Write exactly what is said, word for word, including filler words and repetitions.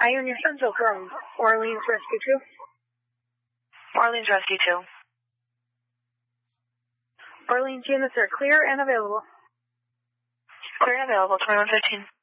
Hi, you and your son, so from Orleans Rescue two. Orleans Rescue two. Orleans units are clear and available. Clear and available, twenty-one fifteen.